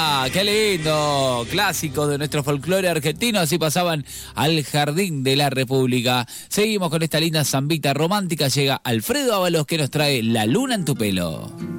Qué lindo, clásico de nuestro folclore argentino, así pasaban al Jardín de la República. Seguimos con esta linda zambita romántica, llega Alfredo Ábalos que nos trae La Luna en tu pelo.